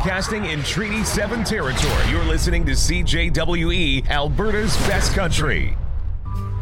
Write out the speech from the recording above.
Broadcasting in Treaty 7 territory, you're listening to CJWE, Alberta's best country.